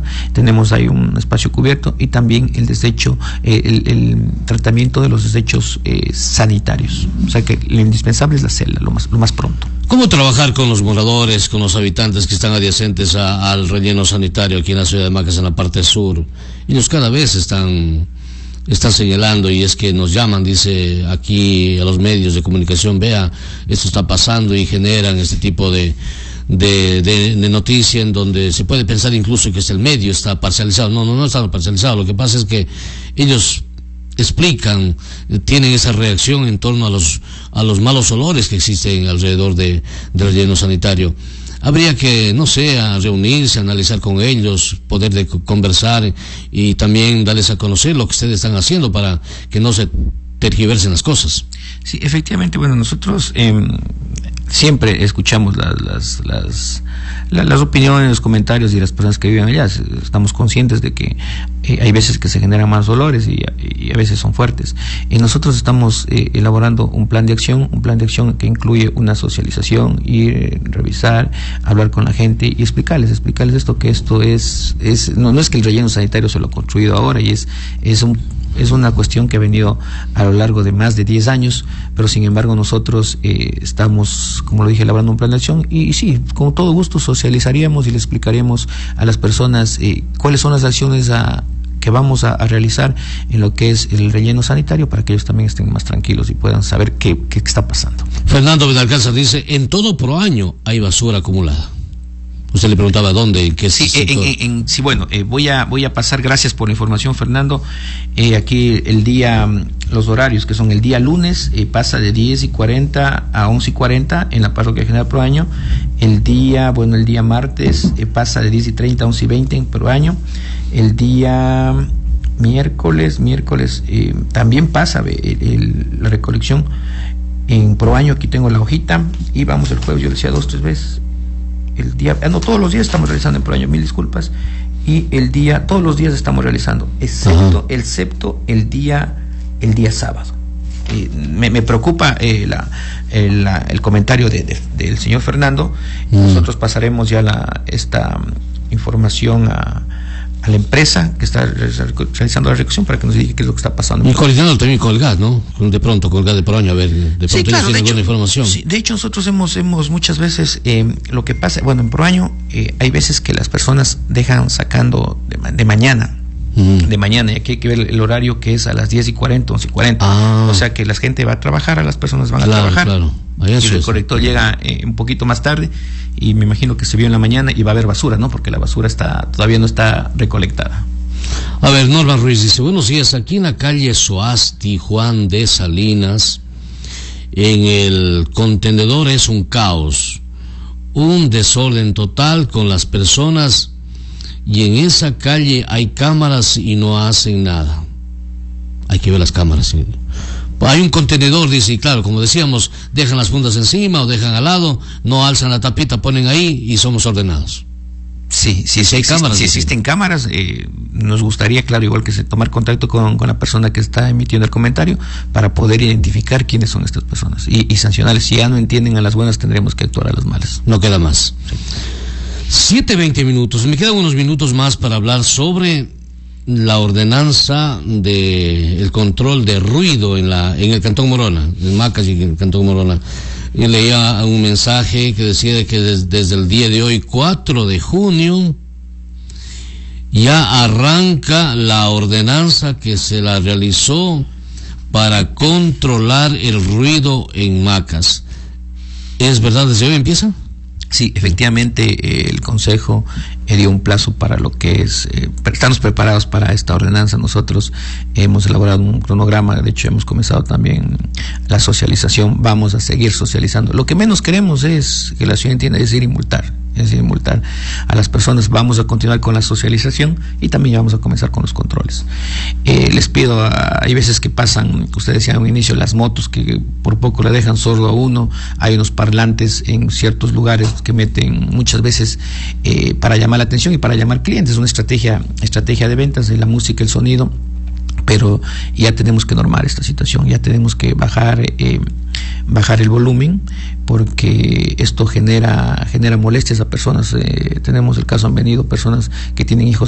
tenemos ahí un espacio cubierto, y también el desecho, el tratamiento de los desechos sanitarios. O sea que lo indispensable es la celda, lo más pronto. ¿Cómo trabajar con los moradores, con los habitantes que están adyacentes al relleno sanitario aquí en la ciudad de Macas, en la parte sur? Ellos cada vez están señalando, y es que nos llaman, dice, aquí a los medios de comunicación: vea, esto está pasando, y generan este tipo de noticia en donde se puede pensar incluso que el medio está parcializado. No está parcializado. Lo que pasa es que ellos explican, tienen esa reacción en torno a los malos olores que existen alrededor del relleno sanitario. Habría que, no sé, a reunirse, analizar con ellos, poder conversar y también darles a conocer lo que ustedes están haciendo para que no se tergiversen las cosas. Sí, efectivamente, bueno, nosotros siempre escuchamos las opiniones, los comentarios de las personas que viven allá. Estamos conscientes de que hay veces que se generan más dolores y a veces son fuertes. Y nosotros estamos elaborando un plan de acción que incluye una socialización, ir, revisar, hablar con la gente y explicarles esto, que esto no es que el relleno sanitario se lo ha construido ahora, y es una cuestión que ha venido a lo largo de más de 10 años, pero sin embargo nosotros estamos, como lo dije, elaborando un plan de acción, y sí, con todo gusto socializaríamos y le explicaríamos a las personas cuáles son las acciones que vamos a realizar en lo que es el relleno sanitario, para que ellos también estén más tranquilos y puedan saber qué está pasando. Fernando Benalcázar dice: en todo Proaño hay basura acumulada. Usted le preguntaba dónde, en qué sector. Sí, bueno, voy a pasar, gracias por la información, Fernando. Aquí los horarios, que son el día lunes, pasa de 10:40 a 11:40 en la parroquia General Proaño. El día martes pasa de 10:30 a 11:20 en Proaño. El día miércoles también pasa la recolección en Proaño. Aquí tengo la hojita, y vamos el jueves, yo decía 2-3 veces. Todos los días estamos realizando en Proaño, mil disculpas, y todos los días estamos realizando, excepto el día sábado. Me preocupa el comentario del señor Fernando. Nosotros pasaremos ya esta información a la empresa que está realizando la recolección, para que nos diga qué es lo que está pasando. Y coordinando también con el GAS, ¿no? De pronto, con el GAS de Proaño, a ver, de pronto ellos tienen alguna información. Sí, de hecho nosotros hemos muchas veces, lo que pasa, bueno, en Proaño hay veces que las personas dejan sacando de mañana. De mañana, y aquí hay que ver el horario, que es a las 10:40, 11:40. O sea que la gente va a trabajar, las personas van a trabajar. Claro. Y el recolector llega un poquito más tarde, y me imagino que se vio en la mañana y va a haber basura, ¿no? Porque la basura todavía no está recolectada. A ver, Norma Ruiz dice: buenos días, aquí en la calle Soasti, Juan de Salinas, en el contenedor es un caos, un desorden total con las personas, y en esa calle hay cámaras y no hacen nada. Hay que ver las cámaras, ¿sí? Hay un contenedor, dice, y claro, como decíamos, dejan las fundas encima o dejan al lado, no alzan la tapita, ponen ahí y somos ordenados. Sí, hay cámaras. Si existen cámaras, nos gustaría, claro, igual que tomar contacto con la persona que está emitiendo el comentario, para poder identificar quiénes son estas personas y sancionarles. Si ya no entienden a las buenas, tendremos que actuar a las malas. No queda más. Sí. 7:20. Me quedan unos minutos más para hablar sobre la ordenanza el control de ruido en el Cantón Morona, en Macas y en el Cantón Morona. Yo leía un mensaje que decía que desde el día de hoy, 4 de junio, ya arranca la ordenanza que se la realizó para controlar el ruido en Macas. ¿Es verdad, desde hoy empieza? Sí, efectivamente, el Consejo dio un plazo para lo que es, estamos preparados para esta ordenanza. Nosotros hemos elaborado un cronograma, de hecho hemos comenzado también la socialización, vamos a seguir socializando. Lo que menos queremos es que la ciudad entienda, es ir y multar a las personas. Vamos a continuar con la socialización y también vamos a comenzar con los controles. Les pido, hay veces que pasan, ustedes decían en un inicio, las motos que por poco le dejan sordo a uno. Hay unos parlantes en ciertos lugares que meten muchas veces para llamar la atención y para llamar clientes. Es una estrategia de ventas de la música, el sonido. Pero ya tenemos que normar esta situación, ya tenemos que bajar el volumen, porque esto genera molestias a personas. Tenemos el caso, han venido personas que tienen hijos